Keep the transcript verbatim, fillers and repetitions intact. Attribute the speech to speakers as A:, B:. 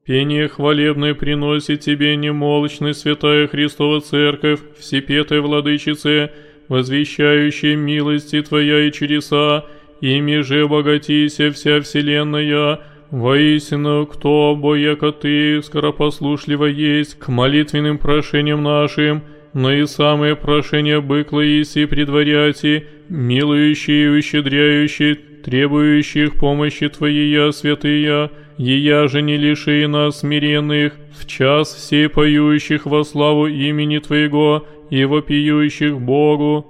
A: Пение хвалебное приносит тебе немолчный святая Христова Церковь, всепетая Владычице, возвещающая милости Твоя и чудеса, ими же обогатися вся вселенная. Воистину, кто, бояко Ты, скоропослушливо есть к молитвенным прошениям нашим, но и самые прошения быкла еси предваряти, милующие и ущедряющие, требующих помощи Твоей, святыя, ея же не лиши нас смиренных, в час всей поющих во славу имени Твоего и вопиющих Богу.